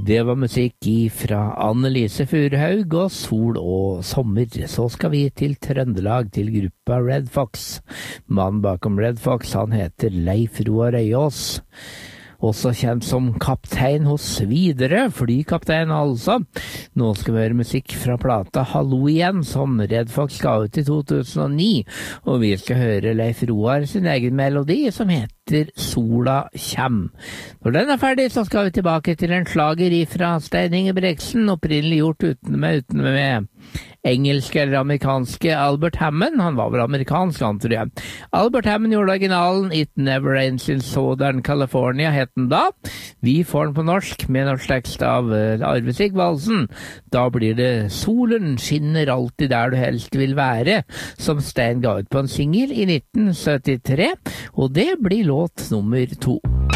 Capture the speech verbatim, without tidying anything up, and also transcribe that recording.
Det var musikk fra Annelise Furuhaug og Sol og sommer. Så skal vi til Trøndelag, til gruppa Red Fox. Mannen bakom Red Fox, han heter Leif Roar Øyås. Også kjent som kaptein hos Widerøe, flykaptein altså. Nå skal vi høre musikk fra plata Hallo igjen, som Red Fox ga ut i to tusen og ni. Og vi skal høre Leif Roar sin egen melodi, som heter Sola kjem. Når den er ferdig, så skal vi tilbake til en slager ifra Stein Ingebrigtsen, opprinnelig gjort uten med, uten med engelske eller amerikanske Albert Hammond. Han var vel amerikansk, han tror jeg. Albert Hammond gjorde originalen It Never Rains in Southern California, het den da. Vi får den på norsk med norsk tekst av uh, Arve Sigvaldsen. Da blir det Solen skinner alltid der du helst vil være, som Stein ga ut på en singel i nitten syttitre, og det blir låt nummer to.